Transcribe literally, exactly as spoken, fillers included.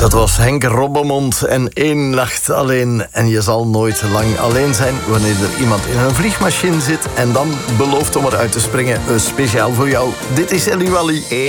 Dat was Henk Robbermond en één nacht alleen. En je zal nooit lang alleen zijn wanneer er iemand in een vliegmachine zit en dan belooft om eruit te springen. Speciaal voor jou. Dit is Ellie Wally.